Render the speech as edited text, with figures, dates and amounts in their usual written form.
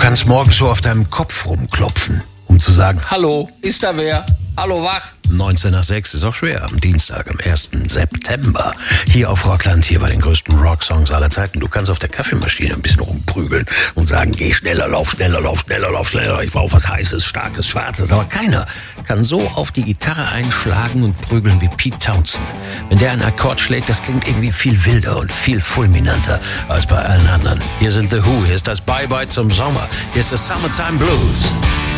kannst morgens so auf deinem Kopf rumklopfen, um zu sagen, hallo, ist da wer? Hallo, wach? 19 nach 6 ist auch schwer am Dienstag, am 1. September. Hier auf Rockland, hier bei den größten Rocksongs aller Zeiten. Du kannst auf der Kaffeemaschine ein bisschen rumprügeln und sagen, geh schneller, lauf schneller, lauf schneller, lauf schneller. Ich brauche was Heißes, Starkes, Schwarzes. Aber keiner kann so auf die Gitarre einschlagen und prügeln wie Pete Townshend. Wenn der einen Akkord schlägt, das klingt irgendwie viel wilder und viel fulminanter als bei allen anderen. Hier sind The Who, hier ist das Bye-Bye zum Sommer. Hier ist das Summertime Blues.